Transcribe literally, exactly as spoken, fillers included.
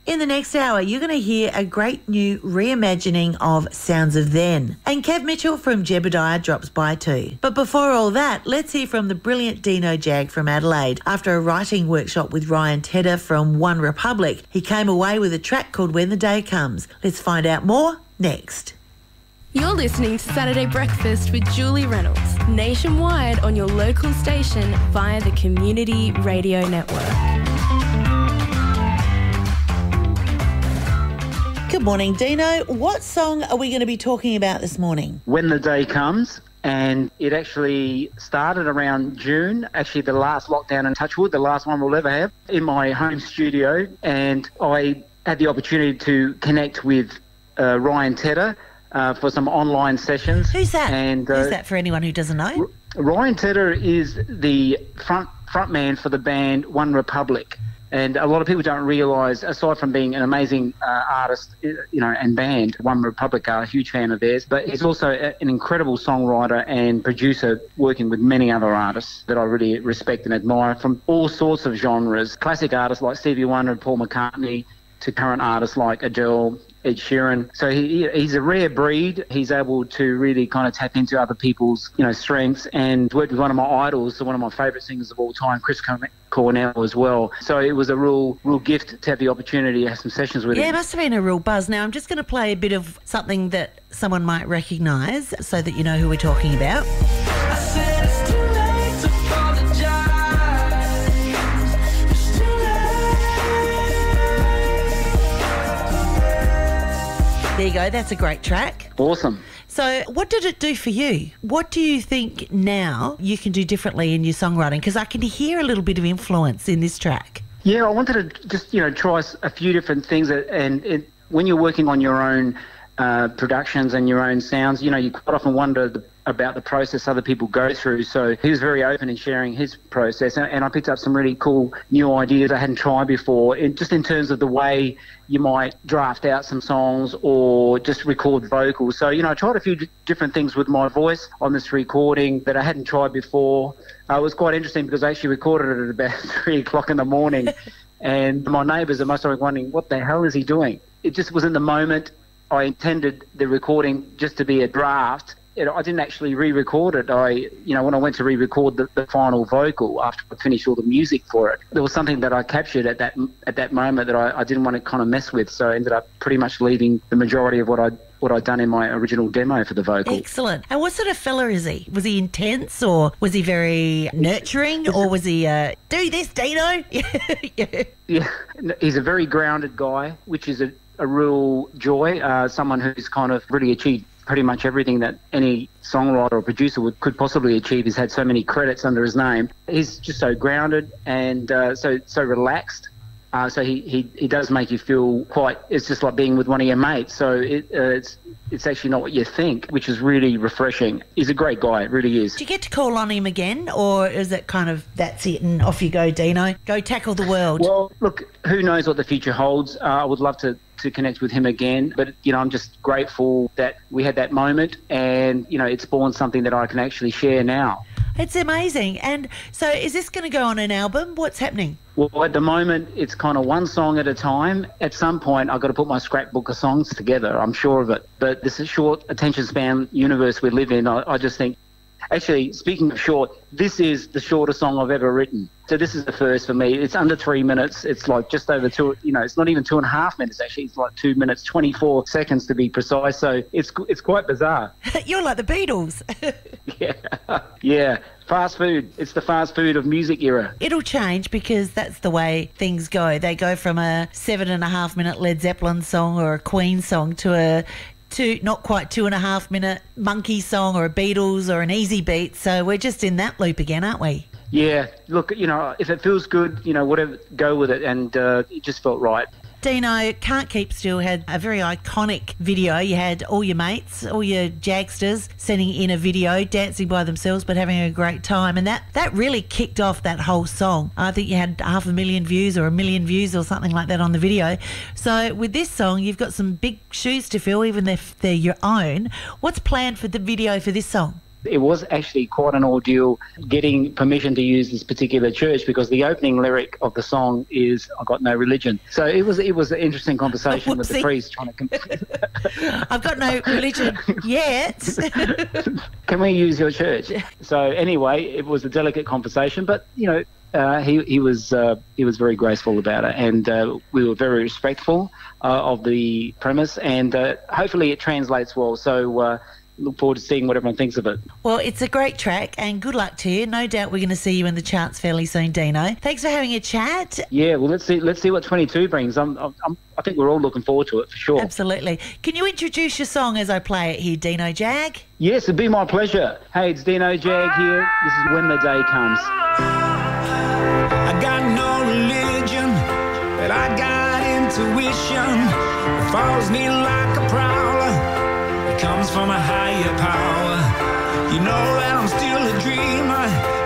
In the next hour, you're going to hear a great new reimagining of Sounds of Then. And Kev Mitchell from Jebediah drops by too. But before all that, let's hear from the brilliant Dino Jag from Adelaide. After a writing workshop with Ryan Tedder from One Republic, he came away with a track called When the Day Comes. Let's find out more next. You're listening to Saturday Breakfast with Julie Reynolds, nationwide on your local station via the Community Radio Network. Good morning, Dino. What song are we going to be talking about this morning? When the Day Comes, and it actually started around June, actually the last lockdown in Touchwood, the last one we'll ever have, in my home studio, and I had the opportunity to connect with uh, Ryan Tedder uh, for some online sessions. Who's that? And, uh, Who's that for anyone who doesn't know? R- Ryan Tedder is the front front man for the band One Republic. And a lot of people don't realise, aside from being an amazing uh, artist, you know, and band, One Republic are a huge fan of theirs, but he's also a, an incredible songwriter and producer working with many other artists that I really respect and admire from all sorts of genres. Classic artists like Stevie Wonder and Paul McCartney to current artists like Adele, Ed Sheeran. So he, he's a rare breed. He's able to really kind of tap into other people's, you know, strengths, and worked with one of my idols, one of my favourite singers of all time, Chris Cornell as well. So it was a real, real gift to have the opportunity to have some sessions with yeah, him. Yeah, it must have been a real buzz. Now, I'm just going to play a bit of something that someone might recognise so that you know who we're talking about. I said it's too late to apologise. It's too late. There you go. That's a great track. Awesome. So what did it do for you? What do you think now you can do differently in your songwriting? Because I can hear a little bit of influence in this track. Yeah, I wanted to just, you know, try a few different things. And it, when you're working on your own uh, productions and your own sounds, you know, you quite often wonder the, about the process other people go through. So he was very open in sharing his process, and, and I picked up some really cool new ideas I hadn't tried before, in, just in terms of the way you might draft out some songs or just record vocals. So, you know, I tried a few d- different things with my voice on this recording that I hadn't tried before. Uh, it was quite interesting because I actually recorded it at about three o'clock in the morning, and my neighbours are most of wondering, what the hell is he doing? It just was in the moment. I intended the recording just to be a draft. It, I didn't actually re-record it. I, you know, when I went to re-record the, the final vocal after I finished all the music for it, there was something that I captured at that at that moment that I, I didn't want to kind of mess with. So I ended up pretty much leaving the majority of what I what I'd done in my original demo for the vocal. Excellent. And what sort of fella is he? Was he intense, or was he very nurturing, or was he uh, do this, Dino? yeah. yeah, he's a very grounded guy, which is a, a real joy. Uh, someone who's kind of really achieved pretty much everything that any songwriter or producer would, could possibly achieve. He's had so many credits under his name. He's just so grounded and uh, so so relaxed. Uh, so he, he, he does make you feel quite, it's just like being with one of your mates. So it, uh, it's it's actually not what you think, which is really refreshing. He's a great guy, it really is. Do you get to call on him again, or is it kind of, that's it and off you go, Dino? Go tackle the world. Well, look, who knows what the future holds. Uh, I would love to, to connect with him again. But, you know, I'm just grateful that we had that moment and, you know, it spawned something that I can actually share now. It's amazing. And so is this going to go on an album? What's happening? Well, at the moment, it's kind of one song at a time. At some point, I've got to put my scrapbook of songs together. I'm sure of it. But this is short attention span universe we live in. I, I just think, actually, speaking of short, this is the shortest song I've ever written. So this is the first for me. It's under three minutes. It's like just over two, you know, it's not even two and a half minutes, actually. It's like two minutes, twenty-four seconds to be precise. So it's it's quite bizarre. You're like the Beatles. yeah. Yeah. Fast food. It's the fast food of music era. It'll change because that's the way things go. They go from a seven and a half minute Led Zeppelin song or a Queen song to a two, not quite two and a half minute Monkey song or a Beatles or an Easy Beat. So we're just in that loop again, aren't we? Yeah. Look, you know, if it feels good, you know, whatever, go with it. And uh, it just felt right. Dino, Can't Keep Still had a very iconic video. You had all your mates, all your Jagsters sending in a video, dancing by themselves but having a great time. And that, that really kicked off that whole song. I think you had half a million views or a million views or something like that on the video. So with this song, you've got some big shoes to fill, even if they're your own. What's planned for the video for this song? It was actually quite an ordeal getting permission to use this particular church, because the opening lyric of the song is "I got no religion." So it was it was an interesting conversation with the priest trying to. I've got no religion yet. Can we use your church? So anyway, it was a delicate conversation, but you know. Uh, he he was uh, he was very graceful about it, and uh, we were very respectful uh, of the premise, and uh, hopefully it translates well. So uh, look forward to seeing what everyone thinks of it. Well, it's a great track, and good luck to you. No doubt we're going to see you in the charts fairly soon, Dino. Thanks for having a chat. Yeah, well, let's see let's see what twenty-two brings. I'm, I'm, I think we're all looking forward to it for sure. Absolutely. Can you introduce your song as I play it here, Dino Jag? Yes, it'd be my pleasure. Hey, it's Dino Jag here. This is When the Day Comes. I got no religion, but I got intuition. It follows me like a prowler. It comes from a higher power. You know that I'm still a dreamer.